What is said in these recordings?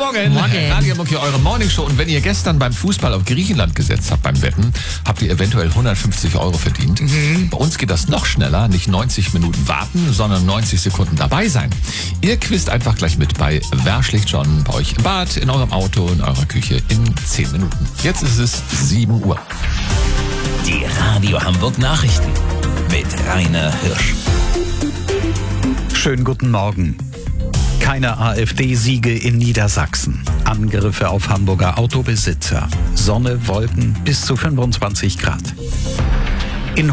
Morgen. Radio Hamburg hier, eure Morningshow. Und wenn ihr gestern beim Fußball auf Griechenland gesetzt habt beim Wetten, habt ihr eventuell 150 € verdient. Bei uns geht das noch schneller. Nicht 90 Minuten warten, sondern 90 Sekunden dabei sein. Ihr quizt einfach gleich mit bei Wer schlägt schon bei euch im Bad, in eurem Auto, in eurer Küche in 10 Minuten. Jetzt ist es 7 Uhr. Die Radio Hamburg Nachrichten mit Rainer Hirsch. Schönen guten Morgen. Keine AfD-Siege in Niedersachsen. Angriffe auf Hamburger Autobesitzer. Sonne, Wolken bis zu 25 Grad. In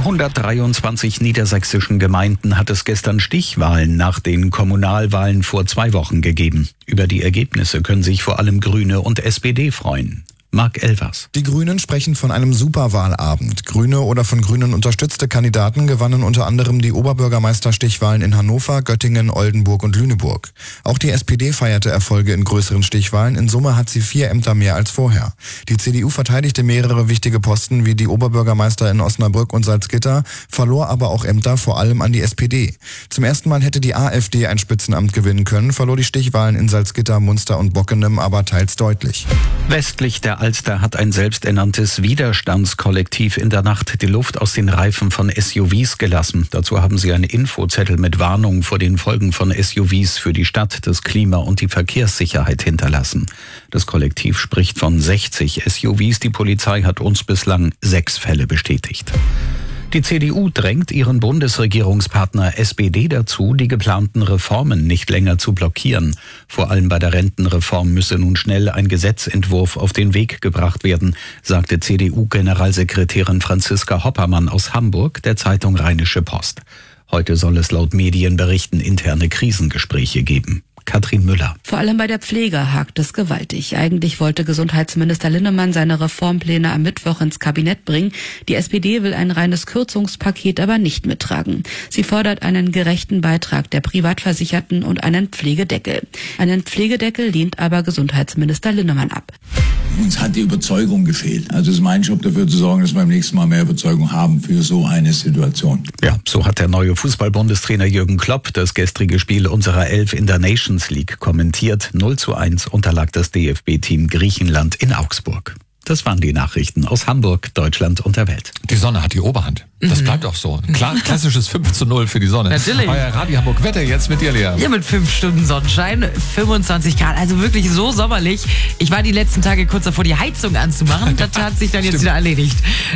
123 niedersächsischen Gemeinden hat es gestern Stichwahlen nach den Kommunalwahlen vor 2 Wochen gegeben. Über die Ergebnisse können sich vor allem Grüne und SPD freuen. Marc Elvers. Die Grünen sprechen von einem Superwahlabend. Grüne oder von Grünen unterstützte Kandidaten gewannen unter anderem die Oberbürgermeisterstichwahlen in Hannover, Göttingen, Oldenburg und Lüneburg. Auch die SPD feierte Erfolge in größeren Stichwahlen. In Summe hat sie 4 Ämter mehr als vorher. Die CDU verteidigte mehrere wichtige Posten wie die Oberbürgermeister in Osnabrück und Salzgitter, verlor aber auch Ämter vor allem an die SPD. Zum ersten Mal hätte die AfD ein Spitzenamt gewinnen können, verlor die Stichwahlen in Salzgitter, Munster und Bockenem aber teils deutlich. Westlich der Alster hat ein selbsternanntes Widerstandskollektiv in der Nacht die Luft aus den Reifen von SUVs gelassen. Dazu haben sie einen Infozettel mit Warnungen vor den Folgen von SUVs für die Stadt, das Klima und die Verkehrssicherheit hinterlassen. Das Kollektiv spricht von 60 SUVs. Die Polizei hat uns bislang 6 Fälle bestätigt. Die CDU drängt ihren Bundesregierungspartner SPD dazu, die geplanten Reformen nicht länger zu blockieren. Vor allem bei der Rentenreform müsse nun schnell ein Gesetzentwurf auf den Weg gebracht werden, sagte CDU-Generalsekretärin Franziska Hoppermann aus Hamburg der Zeitung Rheinische Post. Heute soll es laut Medienberichten interne Krisengespräche geben. Katrin Müller. Vor allem bei der Pflege hakt es gewaltig. Eigentlich wollte Gesundheitsminister Linnemann seine Reformpläne am Mittwoch ins Kabinett bringen. Die SPD will ein reines Kürzungspaket aber nicht mittragen. Sie fordert einen gerechten Beitrag der Privatversicherten und einen Pflegedeckel. Einen Pflegedeckel lehnt aber Gesundheitsminister Linnemann ab. Uns hat die Überzeugung gefehlt. Also es ist mein Job, dafür zu sorgen, dass wir beim nächsten Mal mehr Überzeugung haben für so eine Situation. Ja, so hat der neue Fußball-Bundestrainer Jürgen Klopp das gestrige Spiel unserer 11 in der Nations League kommentiert. 0:1 unterlag das DFB-Team Griechenland in Augsburg. Das waren die Nachrichten aus Hamburg, Deutschland und der Welt. Die Sonne hat die Oberhand. Das bleibt auch so. Klar, klassisches 5:0 für die Sonne. Natürlich. Euer Radio Hamburg Wetter jetzt mit dir, Lea. Ja, mit 5 Stunden Sonnenschein, 25 Grad, also wirklich so sommerlich. Ich war die letzten Tage kurz davor, die Heizung anzumachen. Das hat sich dann jetzt wieder erledigt.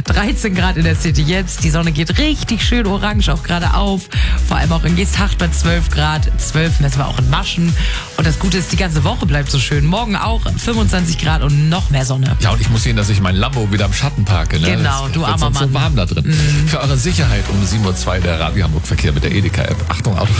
13 Grad in der City jetzt. Die Sonne geht richtig schön orange auch gerade auf. Vor allem auch in Geesthacht bei 12 Grad. 12 messen wir auch in Maschen. Und das Gute ist, die ganze Woche bleibt so schön. Morgen auch 25 Grad und noch mehr Sonne. Ja, und ich muss sehen, dass ich mein Lambo wieder im Schatten parke. Ne? Genau, du armer Mann. So warm da drin. Für eure Sicherheit um 7:02 Uhr der Radio Hamburg Verkehr mit der Edeka-App. Achtung, Auto.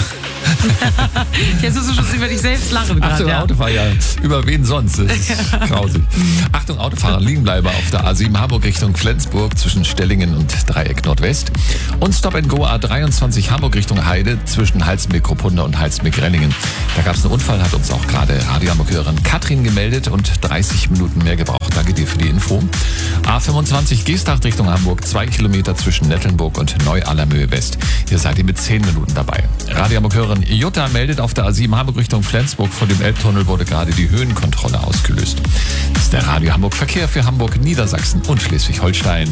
Jetzt musst du schon über dich selbst lachen gerade. Achtung, ja. Autofahrer, ja. Über wen sonst? Das ist grausig. Achtung, Autofahrer, Liegenbleiber auf der A7 Hamburg Richtung Flensburg zwischen Stellingen und Dreieck Nordwest. Und Stop and Go A23 Hamburg Richtung Heide zwischen Halsmeer-Kruppunda und Halsmeer-Grenningen. Da gab es einen Unfall, hat uns auch gerade Radio Hamburg-Hörerin Katrin gemeldet und 30 Minuten mehr gebraucht. Danke dir für die Info. A25 Geesthacht Richtung Hamburg, 2 Kilometer zwischen Nettelnburg und Neu-Allermöhe West. Hier seid ihr mit 10 Minuten dabei. Radio Hamburg-Hörerin Jutta meldet, auf der A7 Hamburg Richtung Flensburg vor dem Elbtunnel wurde gerade die Höhenkontrolle ausgelöst. Das ist der Radio Hamburg Verkehr für Hamburg, Niedersachsen und Schleswig-Holstein.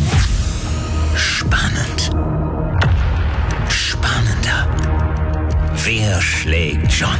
Spannend. Spannender. Wer schlägt schon?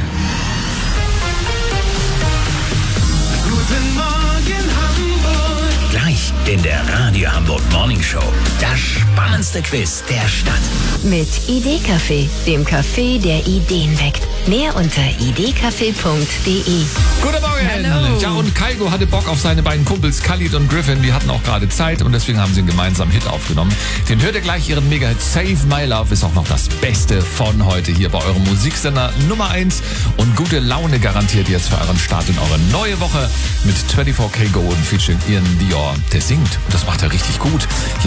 Guten Morgen, Hamburg. Gleich in der Radio Hamburg Morning Show. Das spannendste Quiz der Stadt. Mit Idee-Café, dem Café, der Ideen weckt. Mehr unter idcafé.de. Guten Morgen! Hallo. Ja, und Kaigo hatte Bock auf seine beiden Kumpels Khalid und Griffin. Die hatten auch gerade Zeit und deswegen haben sie einen gemeinsamen Hit aufgenommen. Den hört ihr gleich, ihren Mega-Hit Save My Love ist auch noch das Beste von heute hier bei eurem Musiksender Nummer 1. Und gute Laune garantiert jetzt für euren Start in eure neue Woche mit 24K Golden featuring Ian Dior. Der singt und das macht er richtig gut.